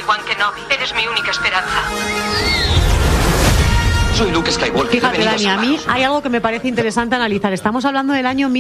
Obi-Wan Kenobi. Eres mi única esperanza. Soy Luke Skywalker. Fíjate, Dani, a mí hay algo que me parece interesante analizar. Estamos hablando del año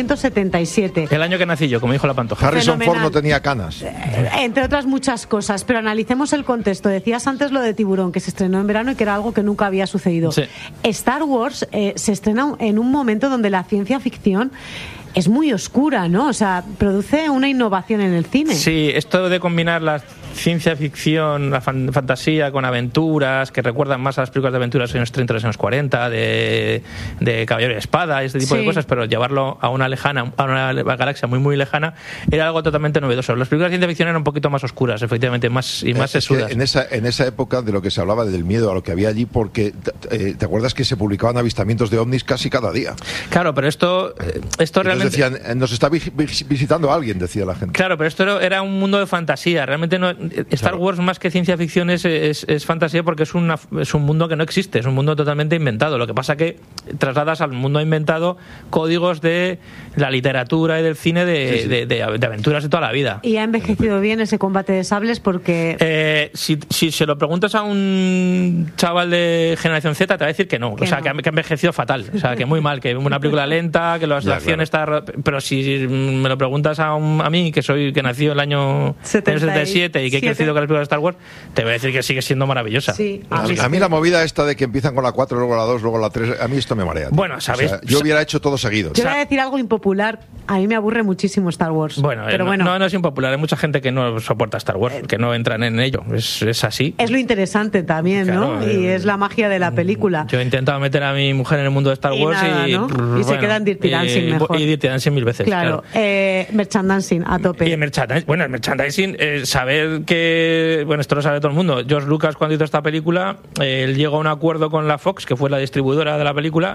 1977. El año que nací yo, como dijo la Pantoja. Harrison Ford no tenía canas. Entre otras muchas cosas, pero analicemos el contexto. Decías antes lo de Tiburón, que se estrenó en verano y que era algo que nunca había sucedido. Sí. Star Wars se estrena en un momento donde la ciencia ficción es muy oscura, ¿no? O sea, produce una innovación en el cine. Sí, esto de combinar la ciencia ficción, la fantasía con aventuras, que recuerdan más a las películas de aventuras de los años 30, de los años 40, de Caballero de Espada, este tipo de cosas, pero llevarlo a una galaxia muy, muy lejana, era algo totalmente novedoso. Las películas de ciencia ficción eran un poquito más oscuras, efectivamente, más sesudas. En esa época de lo que se hablaba del miedo a lo que había allí, porque ¿te acuerdas que se publicaban avistamientos de ovnis casi cada día? Claro, pero esto realmente... Decían, nos está visitando alguien, decía la gente. Claro, pero esto era un mundo de fantasía. Realmente no, Star Wars, más que ciencia ficción, es fantasía, porque es un mundo que no existe, es un mundo totalmente inventado. Lo que pasa que trasladas al mundo inventado códigos de la literatura y del cine de aventuras de toda la vida. Y ha envejecido bien ese combate de sables, porque... Si se lo preguntas a un chaval de generación Z, te va a decir que no. Que ha envejecido fatal. O sea, que muy mal, que es una película lenta, que la acción está... Pero si me lo preguntas a mí, que nació el año 77 y que he crecido con las películas de Star Wars, te voy a decir que sigue siendo maravillosa. Sí, a mí la movida esta de que empiezan con la 4, luego la 2, luego la 3, a mí esto me marea. Bueno, ¿sabéis? O sea, yo hubiera hecho todo seguido. Yo voy a decir algo impopular. A mí me aburre muchísimo Star Wars. Pero no es impopular. Hay mucha gente que no soporta Star Wars, que no entran en ello. Es así. Es lo interesante también, claro, ¿no? Y es la magia de la película. Yo he intentado meter a mi mujer en el mundo de Star Wars y se queda en Dirty Dancing mejor. Y Dirty Dancing 1000 veces. Claro. Merchandising a tope. Y el merchandising, saber que... Bueno, esto lo sabe todo el mundo. George Lucas, cuando hizo esta película, él llegó a un acuerdo con la Fox, que fue la distribuidora de la película,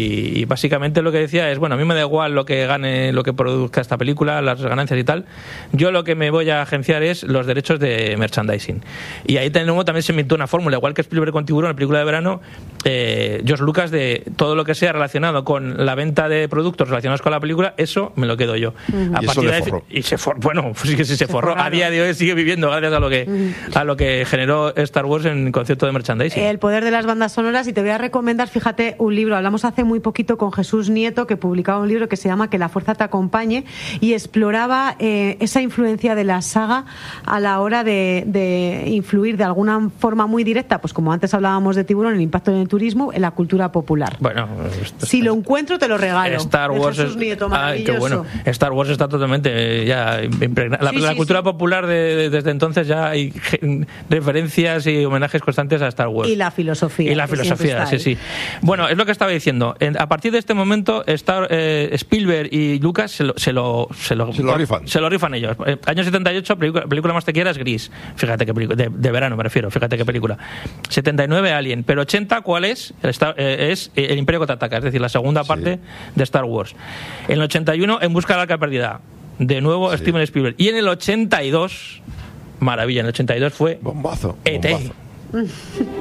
y básicamente lo que decía es, bueno, a mí me da igual lo que gane, lo que produzca esta película, las ganancias y tal. Yo lo que me voy a agenciar es los derechos de merchandising. Y ahí también se inventó una fórmula, igual que Spielberg con Tiburón, la película de verano, George Lucas, de todo lo que sea relacionado con la venta de productos relacionados con la película, eso me lo quedo yo. Y eso le forró. Bueno, pues sí que sí se forró. A día de hoy sigue viviendo gracias a lo que generó Star Wars en concepto de merchandising. El poder de las bandas sonoras. Y te voy a recomendar, fíjate, un libro. Hablamos hace muy poquito con Jesús Nieto, que publicaba un libro que se llama Que la fuerza te acompañe, y exploraba esa influencia de la saga a la hora de influir de alguna forma muy directa, pues como antes hablábamos de Tiburón, el impacto en el turismo, en la cultura popular. Bueno, si lo encuentro te lo regalo. Star Wars Jesús Nieto, maravilloso. Qué bueno. Star Wars está totalmente ya impregnada. La cultura popular desde entonces ya hay referencias y homenajes constantes a Star Wars. Y la filosofía. Sí. Bueno, es lo que estaba diciendo. A partir de este momento, Spielberg y Lucas se lo rifan ellos. Año 78, película más te quieras, Gris. Fíjate qué película, de verano me refiero, fíjate qué película. 79, Alien. Pero 80, ¿cuál es? Es El Imperio Contraataca, es decir, la segunda parte de Star Wars. En el 81, En busca de la arca perdida. De nuevo, Steven Spielberg. Y en el 82, maravilla, en el 82 fue bombazo. E.T.